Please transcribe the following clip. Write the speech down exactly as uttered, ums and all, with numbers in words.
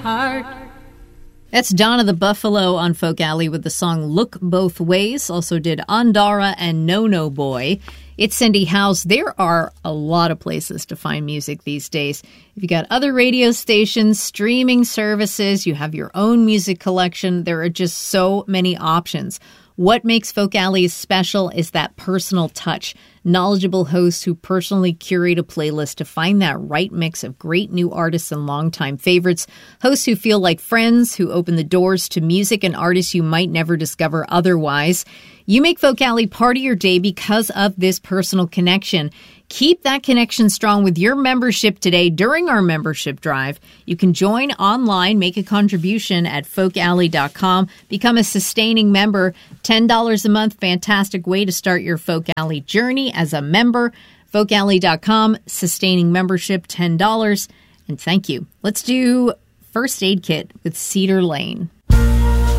heart. That's Donna the Buffalo on Folk Alley with the song Look Both Ways. Also did Andara and No No Boy. It's Cindy House. There are a lot of places to find music these days. If you got other radio stations, streaming services, you have your own music collection, there are just so many options. What makes Folk Alley special is that personal touch. Knowledgeable hosts who personally curate a playlist to find that right mix of great new artists and longtime favorites. Hosts who feel like friends, who open the doors to music and artists you might never discover otherwise. You make Folk Alley part of your day because of this personal connection. Keep that connection strong with your membership today during our membership drive. You can join online, make a contribution at folk alley dot com, become a sustaining member, ten dollars a month, fantastic way to start your Folk Alley journey as a member. folk alley dot com, sustaining membership, ten dollars, and thank you. Let's do First Aid Kit with Cedar Lane.